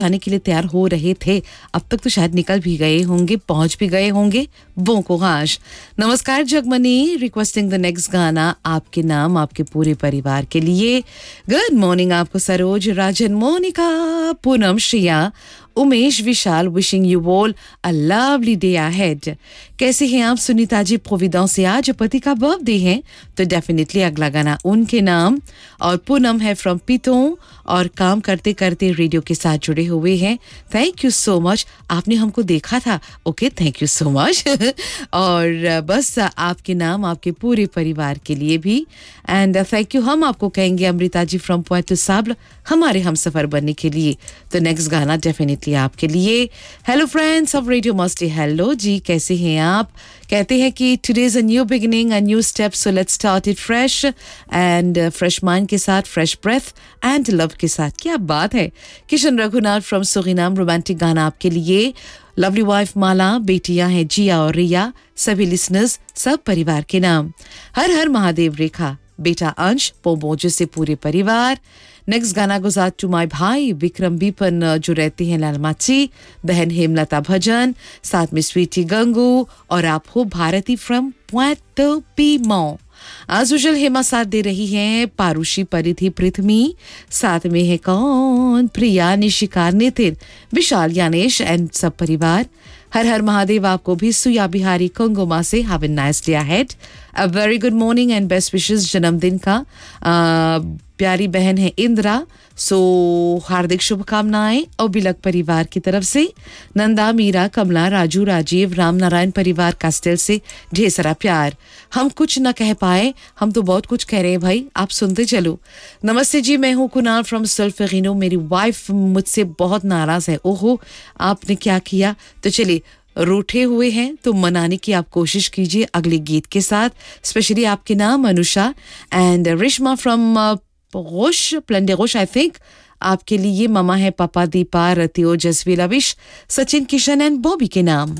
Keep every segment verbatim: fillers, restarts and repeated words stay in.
आने के लिए तैयार हो रहे थे, अब तक तो शायद निकल भी गए होंगे, पहुंच भी गए होंगे। वो को गाश। नमस्कार जगमनी, रिक्वेस्टिंग द नेक्स्ट गाना आपके नाम आपके पूरे परिवार के लिए। गुड मॉर्निंग आपको सरोज, राजन, मोनिका, पूनम, श्रिया, उमेश, विशाल, wishing you all a lovely day ahead. कैसे हैं आप सुनीता जी? प्रोविडेंस से आज पति का बर्थडे है तो डेफिनेटली अगला गाना उनके नाम। और पूनम है फ्रॉम पितों और काम करते करते रेडियो के साथ जुड़े हुए हैं। थैंक यू सो मच, आपने हमको देखा था, okay thank you so much. और बस आपके नाम आपके पूरे परिवार के लिए भी एंड थैंक यू हम आपको कहेंगे अमृता जी फ्रॉम पोएटो साबल हमारे हम सफर बनने के लिए। तो नेक्स्ट गाना डेफिनेटली आपके लिए। हेलो फ्रेंड्स ऑफ रेडियो मस्ती, हेलो जी, कैसे हैं आप? कहते हैं कि today is a new beginning, a new step, so let's start it fresh and fresh mind के साथ, फ्रेश ब्रेथ एंड लव के साथ। क्या बात है। Kishan Raghunath from Suriname, romantic गाना आपके लिए। लवली वाइफ माला, बेटियां हैं जिया और रिया, सभी लिसनर्स, सब परिवार के नाम। हर हर महादेव रेखा, बेटा अंश, पोमोजो से पूरे परिवार। नेक्स्ट गाना गुजार टू माय भाई विक्रम बीपन जो रहते हैं लालमाची, बहन हेमलता भजन, साथ में स्वीटी गंगू और आप हो भारती फ्रॉम पुएर्टो पीमो। आज उजल हेमा साथ दे रही हैं, पारुषी, परिधि, पृथ्वी, साथ में है कौन, प्रिया, निशिकार, नितिन, विशाल, यानेश एंड सब परिवार। हर हर महादेव आपको भी। सुया बिहारी कंगोमा से have a nice day ahead, a very good morning and best wishes जन्मदिन का। uh, प्यारी बहन है इंदिरा, सो हार्दिक शुभकामनाएं और बिलक परिवार की तरफ से। नंदा, मीरा, कमला, राजू, राजीव, राम नारायण परिवार कास्टेल से ढेर सारा प्यार। हम कुछ न कह पाए, हम तो बहुत कुछ कह रहे हैं भाई, आप सुनते चलो। नमस्ते जी, मैं हूँ कुनाल फ्रॉम सल्फेगिनो। मेरी वाइफ मुझसे बहुत नाराज है। ओहो, आपने क्या किया? तो चलिए, रूठे हुए हैं तो मनाने की आप कोशिश कीजिए अगले गीत के साथ। स्पेशली आपके नाम Anusha and Rishma from Rosh, प्लेंडेरोश I think. आपके लिए ममा है पापा, दीपा, रतियो, जसवी, लविश, सचिन, किशन एंड बॉबी के नाम।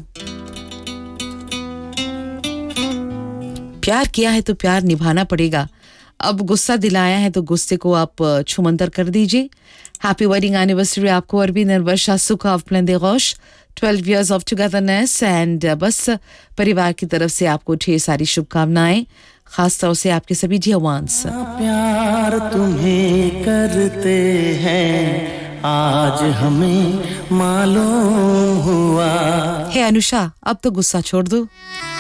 प्यार किया है तो प्यार निभाना पड़ेगा। अब गुस्सा दिलाया है तो गुस्से को आप छुमंतर कर दीजिए। हैप्पी वेडिंग एनिवर्सरी आपको अरविंद एंड वर्षा सुख of प्लेंडेरोश, twelve years of togetherness and बस परिवार की तरफ से आपको ढेर सारी शुभकामनाएं, खास तौर से आपके सभी जवान्स। प्यार तुम्हें करते हैं आज हमें मालूम हुआ। हे अनुषा, अब तो गुस्सा छोड़ दो।